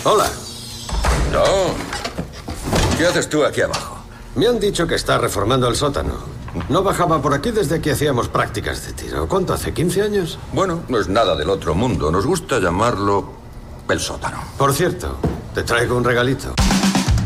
Hola. John, ¿qué haces tú aquí abajo? Me han dicho que está reformando el sótano. No bajaba por aquí desde que hacíamos prácticas de tiro. ¿Cuánto hace? ¿15 años? Bueno, no es nada del otro mundo. Nos gusta llamarlo el sótano. Por cierto, te traigo un regalito.